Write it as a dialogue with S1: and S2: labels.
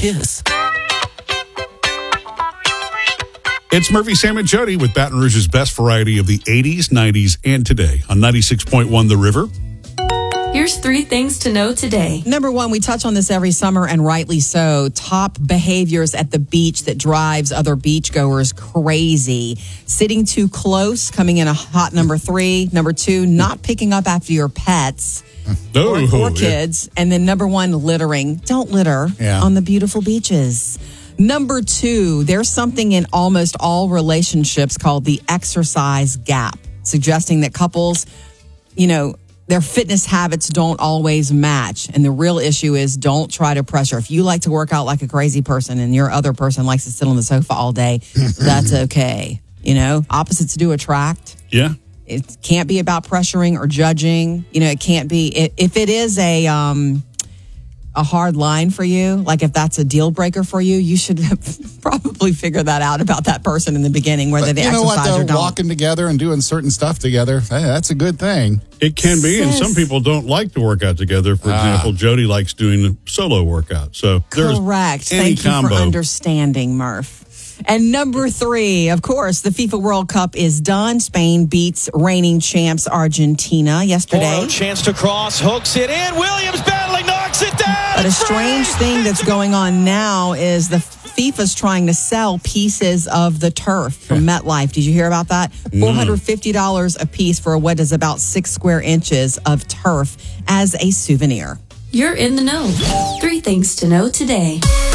S1: Kiss.
S2: It's Murphy, Sam, and Jody with Baton Rouge's best variety of the 80s, 90s, and today on 96.1 The River.
S3: Here's 3 things to know today.
S4: Number 1, we touch on this every summer, and rightly so. Top behaviors at the beach that drives other beachgoers crazy. Sitting too close, coming in a hot number 3. Number 2, not picking up after your pets or kids. And then number 1, littering. Don't litter on the beautiful beaches. Number 2, there's something in almost all relationships called the exercise gap, suggesting that couples, their fitness habits don't always match. And the real issue is don't try to pressure. If you like to work out like a crazy person and your other person likes to sit on the sofa all day, that's okay. Opposites do attract.
S2: Yeah.
S4: It can't be about pressuring or judging. It can't be. If it is a hard line for you, like if that's a deal breaker for you, you should probably figure that out about that person in the beginning, whether they exercise or don't.
S5: Walking together and doing certain stuff together, hey, that's a good thing.
S2: It can be, and some people don't like to work out together. For example, Jody likes doing the solo workout. So
S4: correct. Thank you for understanding, Murph. And number 3, of course, the FIFA World Cup is done. Spain beats reigning champs Argentina yesterday.
S6: Moro, chance to cross, hooks it in. Williams battling, knocks it down.
S4: But a strange thing that's going on now is the FIFA's trying to sell pieces of the turf from MetLife. Did you hear about that? $450 a piece for what is about 6 square inches of turf as a souvenir.
S3: You're in the know. 3 things to know today.